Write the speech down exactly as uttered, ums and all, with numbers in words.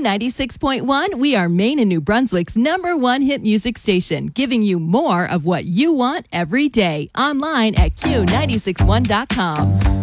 ninety-six point one, we are Maine and New Brunswick's number one hit music station, giving you more of what you want every day. Online at Q nine six one dot com.